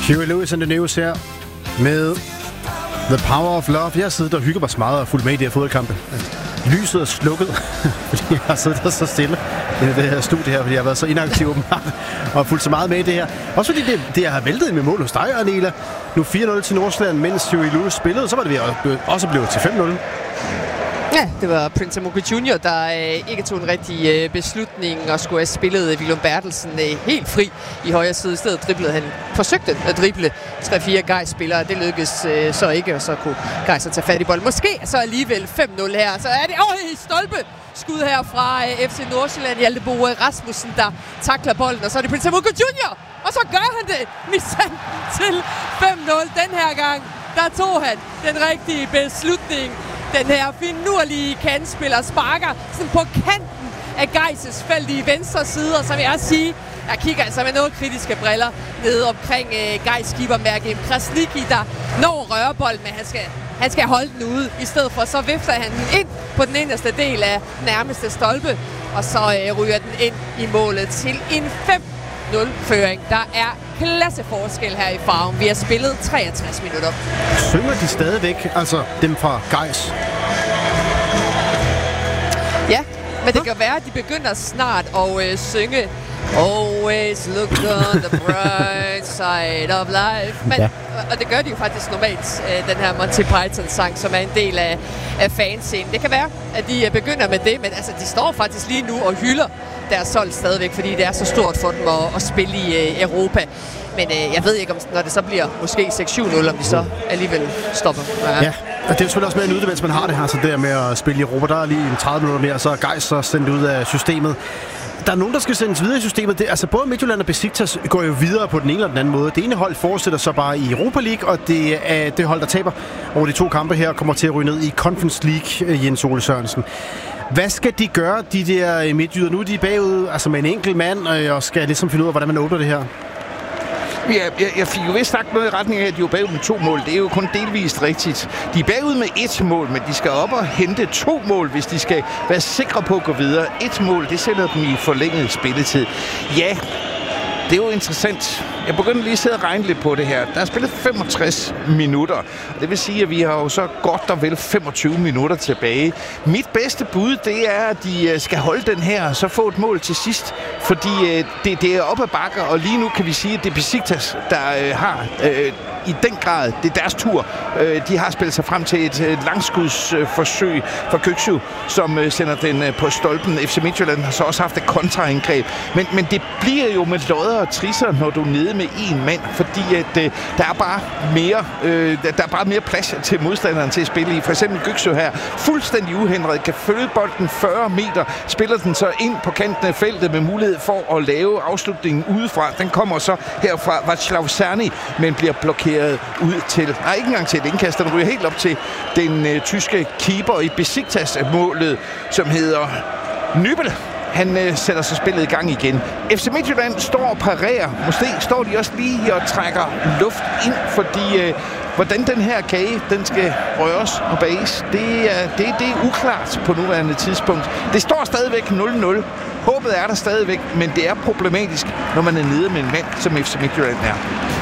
Huey Lewis and the News her med The Power of Love. Jeg har siddet og hygget mig så meget og fulgt med i de her fodboldkampe. Lyset er slukket, fordi jeg har siddet der så stille i det her studie her, fordi jeg har været så inaktiv og fulgt så meget med i det her. Også fordi det jeg har væltet med mål hos dig, Arnela. Nu 4-0 til Nordsjælland, mens Huey Lewis spillede, så var det også blevet til 5-0. Ja, det var Prince Amuka Jr., der ikke tog en rigtig beslutning og skulle have spillet Willum Bertelsen helt fri i højre side. I stedet forsøgte at drible 3-4 Gais-spillere. Det lykkedes så ikke, og så kunne Gais tage fat i bolden. Måske så alligevel 5-0 her. Så er det i stolpe skud her fra FC Nordsjælland. Hjaltebo Rasmussen, der takler bolden, og så er det Prince Amuka Jr., og så gør han det misanten til 5-0. Den her gang, der tog han den rigtige beslutning. Den her finurlige kantspiller sparker sådan på kanten af Gais' felt i venstre side, og så vil jeg sige, jeg kigger altså med noget kritiske briller nede omkring Gais keeper Krasniqi, der når rørbolden, men han skal holde den ude. I stedet for så vifter han den ind på den inderste del af nærmeste stolpe, og så ryger den ind i målet til en 5-0-føring. Der er klasseforskel her i Farum. Vi har spillet 63 minutter. Synger de stadigvæk, altså dem fra Gais? Ja, men det kan være, at de begynder snart at synge Always look on the bright side of life. Men, ja. Og det gør de jo faktisk normalt, den her Monty Python-sang, som er en del af fanscenen. Det kan være, at de begynder med det, men altså, de står faktisk lige nu og hylder deres hold stadigvæk, fordi det er så stort for dem at spille i Europa. Men jeg ved ikke, om når det så bliver måske 6-7-0, om de så alligevel stopper. Ja, og det er selvfølgelig også med at nyde det, mens man har det her, så der med at spille i Europa. Der er lige en 30 minutter mere, så er Gais så sendt ud af systemet. Der er nogen, der skal sendes videre i systemet. Altså både Midtjylland og Besiktas går jo videre på den ene eller den anden måde. Det ene hold fortsætter så bare i Europa League, og det hold, der taber over de 2 kampe her, kommer til at ryge ned i Conference League, Jens Ole Sørensen. Hvad skal de gøre, de der midtjyder? Nu er de bagud altså med en enkelt mand, og skal ligesom finde ud af, hvordan man åbner det her. Jeg fik jo vist sagt noget i retning af, at de er bagud med 2 mål. Det er jo kun delvist rigtigt. De er bagud med 1 mål, men de skal op og hente 2 mål, hvis de skal være sikre på at gå videre. 1 mål, det sætter dem i forlænget spilletid. Ja, det er jo interessant. Jeg begynder lige at sidde og regne lidt på det her. Der er spillet 65 minutter. Det vil sige, at vi har jo så godt og vel 25 minutter tilbage. Mit bedste bud, det er, at de skal holde den her og så få et mål til sidst. Fordi det er op ad bakker, og lige nu kan vi sige, at det er Besiktas, der har i den grad, det er deres tur. De har spillet sig frem til et langskudsforsøg fra Kökçü, som sender den på stolpen. FC Midtjylland har så også haft et kontraangreb. Men det bliver jo med lodder og trisser, når du er nede med 1 mand, fordi at, der er bare mere plads til modstanderen til at spille i. For eksempel Kökçü her, fuldstændig uhindret, kan følge bolden 40 meter, spiller den så ind på kanten af feltet med mulighed for at lave afslutningen udefra. Den kommer så her fra Václav Cerny, men bliver blokeret ud til, ikke engang til et indkast, den ryger helt op til den tyske keeper i Besiktas-målet, som hedder Nübel. Han sætter så spillet i gang igen. FC Midtjylland står og parerer. Måske står de også lige og trækker luft ind, fordi hvordan den her kage, den skal røres og bages, det er uklart på nuværende tidspunkt. Det står stadigvæk 0-0. Håbet er der stadigvæk, men det er problematisk, når man er nede med en mand, som FC Midtjylland er.